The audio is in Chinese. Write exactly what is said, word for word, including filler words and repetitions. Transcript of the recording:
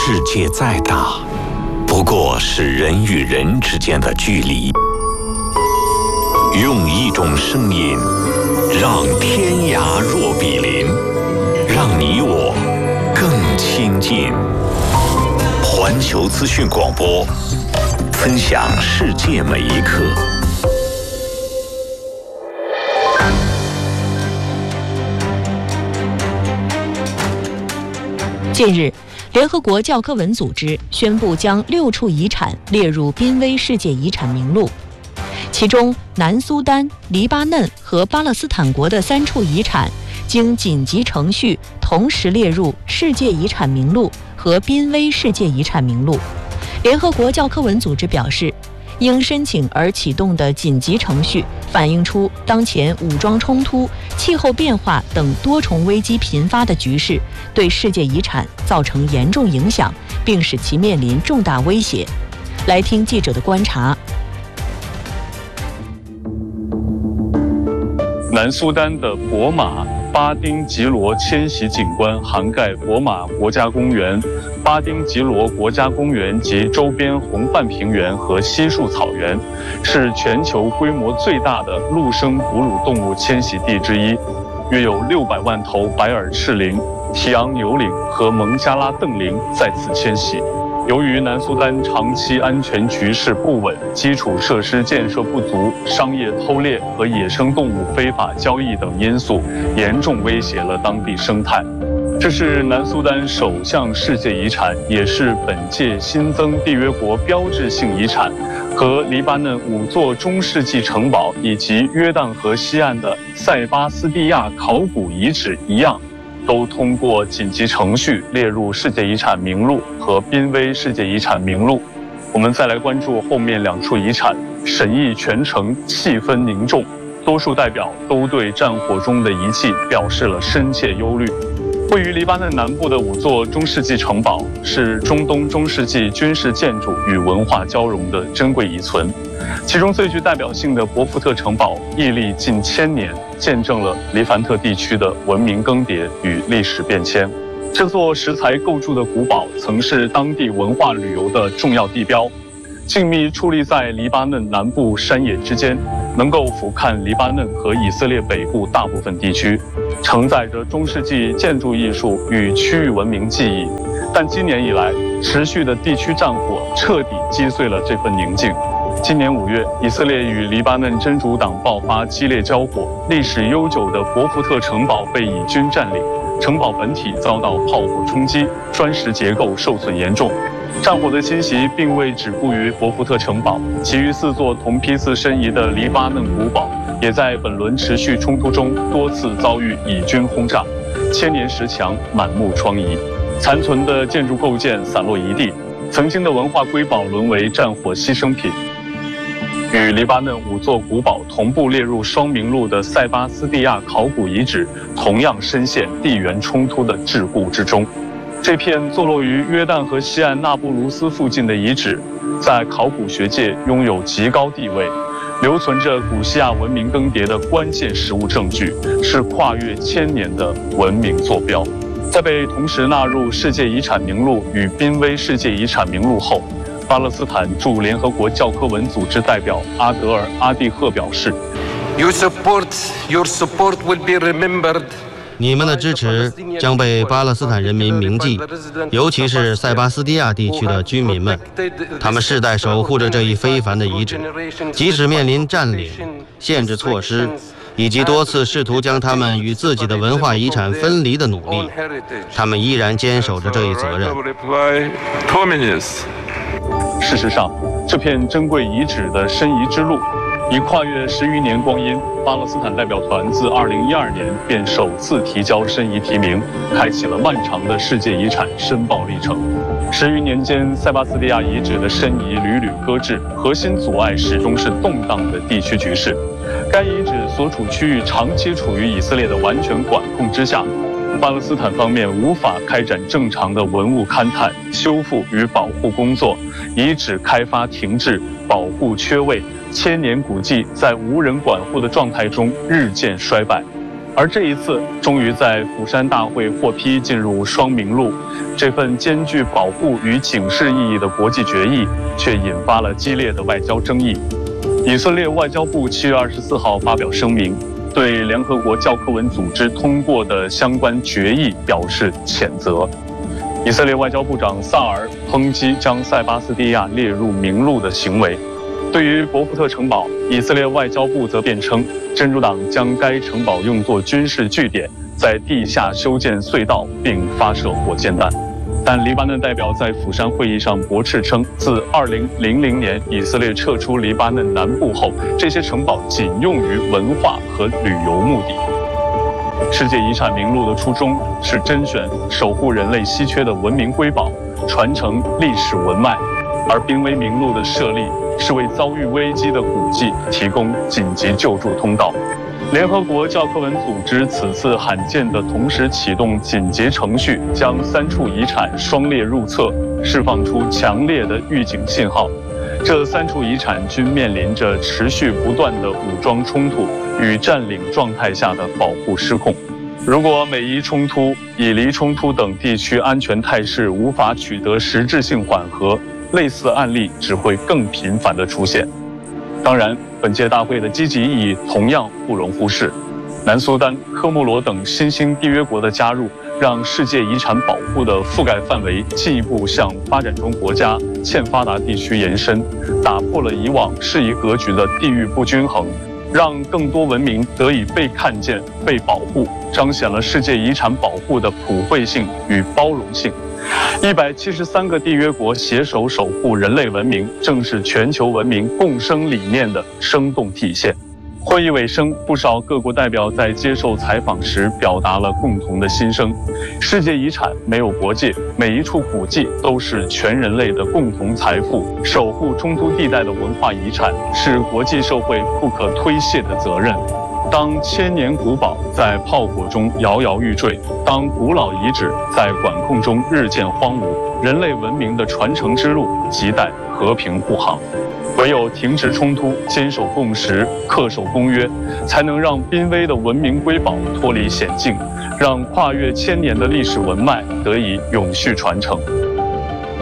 世界再大，不过是人与人之间的距离。用一种声音，让天涯若比邻，让你我更亲近。环球资讯广播，分享世界每一刻。 近日，联合国教科文组织宣布将六处遗产列入濒危世界遗产名录，其中南苏丹、黎巴嫩和巴勒斯坦国的三处遗产经紧急程序同时列入世界遗产名录和濒危世界遗产名录。联合国教科文组织表示，因申请而启动的紧急程序反映出当前武装冲突、气候变化等多重危机频发的局势对世界遗产造成严重影响，并使其面临重大威胁。来听记者的观察。 南苏丹的博马巴丁吉罗迁徙景观涵盖博马国家公园、巴丁吉罗国家公园及周边红泛平原和稀树草原，是全球规模最大的陆生哺乳动物迁徙地之一，约有六百万头白耳赤羚、提昂牛羚和蒙加拉瞪羚在此迁徙。由于南苏丹长期安全局势不稳、基础设施建设不足、商业偷猎和野生动物非法交易等因素，严重威胁了当地生态。这是南苏丹首项世界遗产，也是本届新增缔约国标志性遗产，和黎巴嫩五座中世纪城堡以及约旦河西岸的塞巴斯蒂亚考古遗址一样，都通过紧急程序列入世界遗产名录和濒危世界遗产名录。我们再来关注后面两处遗产，审议全程气氛凝重，多数代表都对战火中的遗弃表示了深切忧虑。位于黎巴嫩南部的五座中世纪城堡是中东中世纪军事建筑与文化交融的珍贵遗存，其中最具代表性的博福特城堡屹立近千年，见证了黎凡特地区的文明更迭与历史变迁。这座石材构筑的古堡曾是当地文化旅游的重要地标，静谧矗立在黎巴嫩南部山野之间，能够俯瞰黎巴嫩和以色列北部大部分地区，承载着中世纪建筑艺术与区域文明记忆。但今年以来，持续的地区战火彻底击碎了这份宁静。今年五月，以色列与黎巴嫩真主党爆发激烈交火，历史悠久的博福特城堡被以军占领，城堡本体遭到炮火冲击，砖石结构受损严重。战火的侵袭并未止步于博福特城堡，其余四座同批次申遗的黎巴嫩古堡也在本轮持续冲突中多次遭遇以军轰炸，千年石墙满目疮痍，残存的建筑构件散落一地，曾经的文化瑰宝沦为战火牺牲品。与黎巴嫩五座古堡同步列入双名录的塞巴斯蒂亚考古遗址，同样深陷地缘冲突的桎梏之中。这片坐落于约旦河西岸那布卢斯附近的遗址，在考古学界拥有极高地位，留存着古西亚文明更迭的关键实物证据，是跨越千年的文明坐标。在被同时纳入世界遗产名录与濒危世界遗产名录后，巴勒斯坦驻联合国教科文组织代表阿德尔·阿蒂赫表示 ：“You support, your support will be remembered.” 你们的支持将被巴勒斯坦人民铭记，尤其是塞巴斯蒂亚地区的居民们，他们世代守护着这一非凡的遗址，即使面临占领、限制措施，以及多次试图将他们与自己的文化遗产分离的努力，他们依然坚守着这一责任。 事实上，这片珍贵遗址的申遗之路已跨越十余年光阴，巴勒斯坦代表团自二零一二年便首次提交申遗提名，开启了漫长的世界遗产申报历程。十余年间，塞巴斯蒂亚遗址的申遗屡屡搁置，核心阻碍始终是动荡的地区局势。该遗址所处区域长期处于以色列的完全管控之下，巴勒斯坦方面无法开展正常的文物勘探、修复与保护工作，遗址开发停滞，保护缺位，千年古迹在无人管护的状态中日渐衰败。 而这一次，终于在釜山大会获批进入双名录，这份兼具保护与警示意义的国际决议，却引发了激烈的外交争议。以色列外交部七月二十四号发表声明，对联合国教科文组织通过的相关决议表示谴责。以色列外交部长萨尔抨击将塞巴斯蒂亚列入名录的行为。对于博福特城堡，以色列外交部则辩称，真主党将该城堡用作军事据点，在地下修建隧道并发射火箭弹。但黎巴嫩代表在釜山会议上驳斥称，自二零零零年以色列撤出黎巴嫩南部后，这些城堡仅用于文化和旅游目的。世界遗产名录的初衷是甄选守护人类稀缺的文明瑰宝，传承历史文脉，而濒危名录的设立是为遭遇危机的古迹提供紧急救助通道。联合国教科文组织此次罕见地同时启动紧急程序，将三处遗产双列入册，释放出强烈的预警信号。这三处遗产均面临着持续不断的武装冲突与占领状态下的保护失控。如果美伊冲突、以黎冲突等地区安全态势无法取得实质性缓和，类似案例只会更频繁地出现。当然，本届大会的积极意义同样不容忽视。南苏丹、科莫罗等新兴缔约国的加入，让世界遗产保护的覆盖范围进一步向发展中国家、欠发达地区延伸，打破了以往适宜格局的地域不均衡，让更多文明得以被看见、被保护，彰显了世界遗产保护的普惠性与包容性。一百七十三个缔约国携手守护人类文明，正是全球文明共生理念的生动体现。会议尾声，不少各国代表在接受采访时表达了共同的心声：世界遗产没有国界，每一处古迹都是全人类的共同财富。守护冲突地带的文化遗产是国际社会不可推卸的责任。当千年古堡在炮火中摇摇欲坠，当古老遗址在管控中日渐荒芜，人类文明的传承之路亟待和平护航。唯有停止冲突，坚守共识，恪守公约，才能让濒危的文明瑰宝脱离险境，让跨越千年的历史文脉得以永续传承。